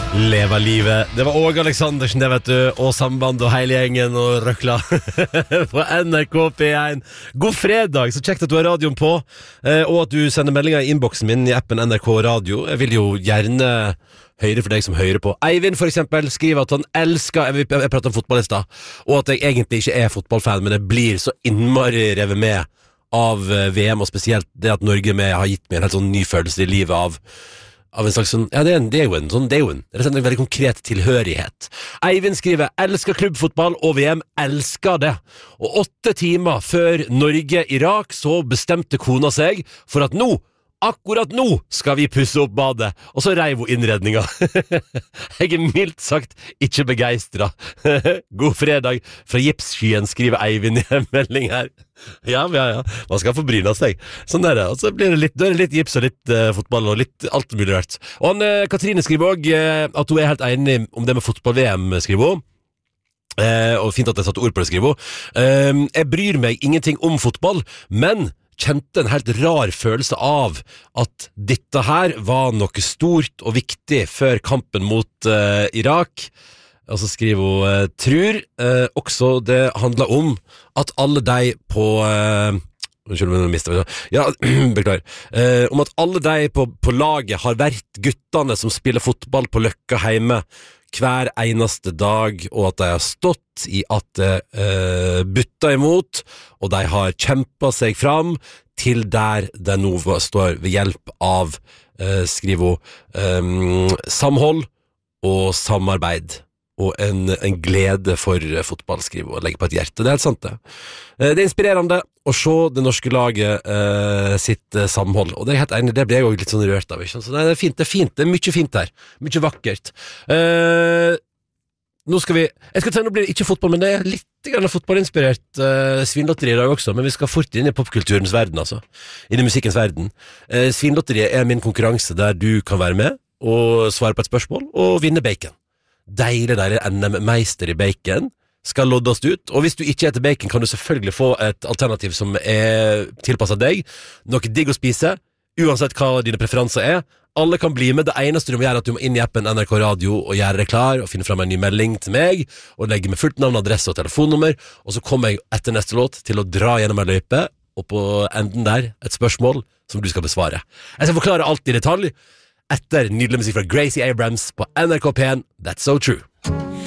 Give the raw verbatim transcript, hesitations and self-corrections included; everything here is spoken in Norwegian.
Leva livet. Det var Åge Aleksandersen, det vet du, og Samband og hele gjengen og røkla på N R K P én. God fredag, så kjekt at du har radioen på, og at du sender meldinger i inboxen min i appen N R K Radio. Jeg vil jo gjerne høre for deg som hører på. Eivind for eksempel skriver at han elsker, jeg, jeg prater om fotballister, og at jeg egentlig ikke er fotballfan, men det blir så innmari revet med av V M, og spesielt det at Norge med har gitt meg en helt sånn ny følelse i livet av av en slags sånn, ja det er, en, det er jo en sånn, det er jo en, det er en veldig konkret tilhørighet. Eivind skriver, elsker klubbfotball og V M, elsker det. Og åtte timer før Norge-Irak så bestemte kona seg for at nå, akkurat nå skal vi pusse opp badet, og så reiv hun innredninga. Jeg er mildt sagt ikke begeistret. God fredag fra Gipsskyen, skriver Eivind i en melding her. Ja, ja, ja, man skal få bryne seg. Sånn er det, og så blir det litt, det litt gips og litt uh, fotball og litt alt mulig rart. Og han, uh, Katrine skriver også uh, at hun er helt enig om det med fotball-V M, skriver hun. Uh, og fint at jeg satte ord på det, skriver hun. Uh, jeg bryr meg ingenting om fotball, men kjente en helt rar følelse av at dette her var noe stort og viktig før kampen mot uh, Irak. Og så skriver hun, uh, tror uh, også det handler om at alle de på uh, unnskyld, men jeg mistet det. Ja, beklager. Uh, om at alle de på, på laget har vært guttene som spiller fotball på Løkka hjemme hver eneste dag, og at de har stått i at det uh, butta imot, og de har kjempet seg fram til der de nå står ved hjelp av, uh, skriver hun, um, samhold og samarbeid. Og en, en glede for fotball, skriver og legger på et hjerte. Det er helt sant det. Det er inspirerende å se det norske laget eh, sitt eh, samhold, og det er jeg helt enig, det ble jeg jo litt sånn rørt av, ikke? Så det er fint, det er fint, det er mye fint her, mye vakkert. Eh, nå skal vi, jeg skal ta, nå blir det ikke fotball, men det er litt grann fotballinspirert eh, svinlotteri i dag også, men vi skal fort inn i popkulturens verden, altså. Inn i musikkens verden. Eh, svinlotteriet er min konkurranse der du kan være med og svare på et spørsmål og vinne bacon. Deilig, deilig N M-meister i bacon skal loddes ut, og hvis du ikke heter bacon kan du selvfølgelig få et alternativ som er tilpasset deg, noe digg å spise, uansett hva dine preferanser er. Alle kan bli med, det eneste du må gjøre er at du må inn i appen N R K Radio og gjøre deg klar og finne frem en ny melding til meg og legge med fullt navn, adresse og telefonnummer, og så kommer jeg etter neste låt til å dra gjennom en løype, og på enden der et spørsmål som du skal besvare. Jeg skal forklare alt i detalj etter nydelig musikk fra Gracie Abrams på N R K P én, That's So True.